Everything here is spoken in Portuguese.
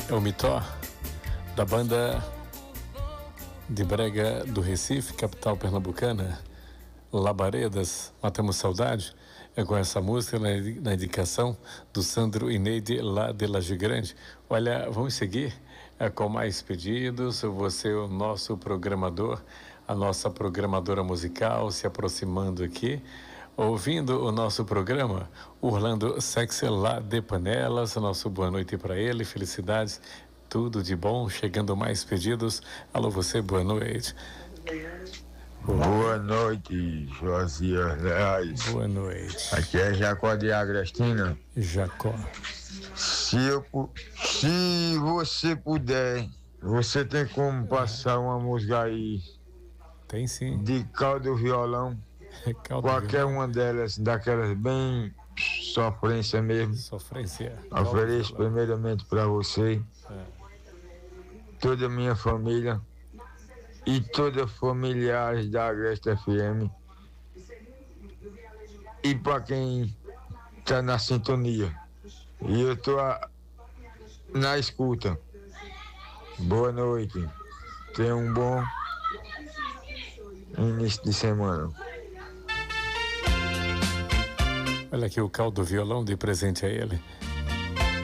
É o Mitó, da banda de brega do Recife, capital pernambucana, Labaredas, Matamos Saudade. É com essa música na indicação do Sandro Ineide, lá de Laje Grande. Olha, vamos seguir com mais pedidos. Você, o nosso programador, a nossa programadora musical, se aproximando aqui, ouvindo o nosso programa. Orlando Sexy, lá de Panelas. Nosso boa noite para ele, felicidades, tudo de bom. Chegando mais pedidos. Alô, você, boa noite. Boa noite, Josias Leais. Boa noite. Aqui é Jacó de Agrestina. Jacó. Se você puder, você tem como passar uma música aí? Tem sim. De caldo violão. Qualquer uma delas, daquelas bem sofrência mesmo. Sofrência. Ofereço primeiramente para você, toda a minha família e todos os familiares da Agreste FM, e para quem está na sintonia. E eu estou na escuta. Boa noite. Tenha um bom início de semana. Olha aqui o caldo violão de presente a ele.